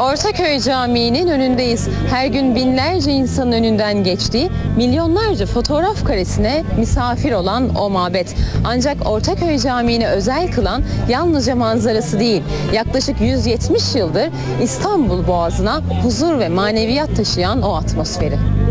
Ortaköy Camii'nin önündeyiz. Her gün binlerce insanın önünden geçtiği, milyonlarca fotoğraf karesine misafir olan o mabet. Ancak Ortaköy Camii'ni özel kılan yalnızca manzarası değil, yaklaşık 170 yıldır İstanbul Boğazı'na huzur ve maneviyat taşıyan o atmosferi.